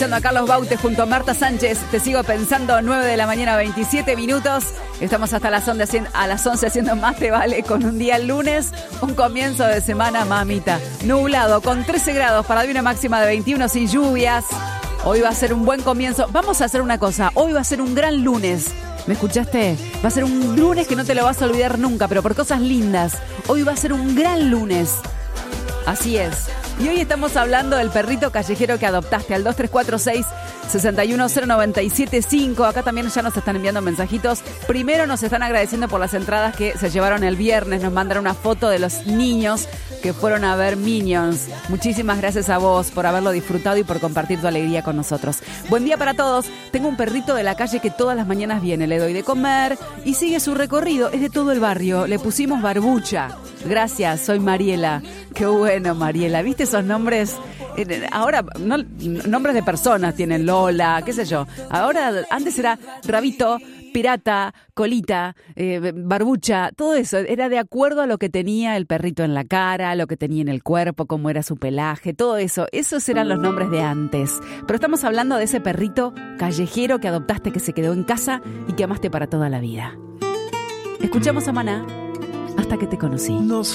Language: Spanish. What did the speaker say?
A Carlos Baute junto a Marta Sánchez, te sigo pensando, 9 de la mañana, 27 minutos. Estamos hasta las 11 haciendo Más Te Vale con un día lunes, un comienzo de semana, mamita. Nublado, con 13 grados para hoy, una máxima de 21 sin lluvias. Hoy va a ser un buen comienzo. Vamos a hacer una cosa, hoy va a ser un gran lunes. ¿Me escuchaste? Va a ser un lunes que no te lo vas a olvidar nunca, pero por cosas lindas. Hoy va a ser un gran lunes. Así es. Y hoy estamos hablando del perrito callejero que adoptaste al 2346-61097.5. Acá también ya nos están enviando mensajitos. Primero nos están agradeciendo por las entradas que se llevaron el viernes. Nos mandaron una foto de los niños que fueron a ver Minions. Muchísimas gracias a vos por haberlo disfrutado y por compartir tu alegría con nosotros. Buen día para todos. Tengo un perrito de la calle que todas las mañanas viene. Le doy de comer y sigue su recorrido. Es de todo el barrio. Le pusimos Barbucha. Gracias, soy Mariela. Qué bueno, Mariela. ¿Viste esos nombres? Ahora, no, nombres de personas tienen Lola, qué sé yo. Ahora, antes era Rabito, Pirata, Colita, Barbucha, todo eso. Era de acuerdo a lo que tenía el perrito en la cara, lo que tenía en el cuerpo, cómo era su pelaje, todo eso. Esos eran los nombres de antes. Pero estamos hablando de ese perrito callejero que adoptaste, que se quedó en casa y que amaste para toda la vida. Escuchamos a Maná, Hasta que te conocí.